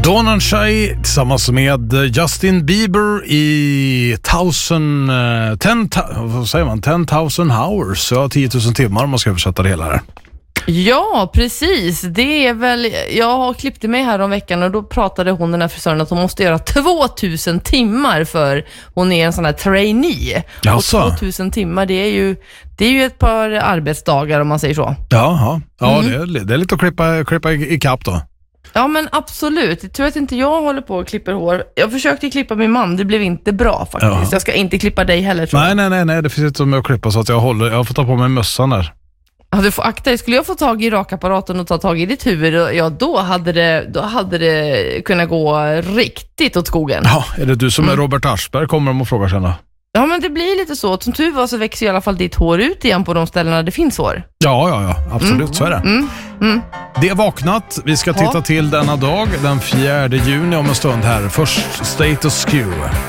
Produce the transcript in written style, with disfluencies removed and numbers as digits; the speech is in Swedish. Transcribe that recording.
Dawn & Shay tillsammans med Justin Bieber i 10,000 hours, ja, 10 000 timmar om man ska översätta det hela här. Ja, precis. Det är väl, jag har klippt mig här om veckan och då pratade hon, den här frisören, att hon måste göra 2000 timmar för hon är en sån här trainee. Jaså? Och 2000 timmar, det är ju ett par arbetsdagar om man säger så. Ja, det är lite att klippa i kapp då. Ja, men absolut. Jag tror att inte jag håller på och klipper hår. Jag försökte klippa min man, det blev inte bra faktiskt. Ja. Jag ska inte klippa dig heller, tror jag. Nej, det finns inte som att klippa, så att jag får ta på mig mössan där. Ja, du får akta dig. Skulle jag få tag i rakapparaten och ta tag i ditt huvud, ja, då hade det kunnat gå riktigt åt skogen. Ja, är det du som är Robert Aschberg, kommer de och frågar sen då? Ja, men det blir lite så. Som tur var så växer i alla fall ditt hår ut igen på de ställena det finns hår. Ja, absolut, så är det. Det är vaknat. Vi ska titta till denna dag, den 4 juni om en stund här. Först Status Quo.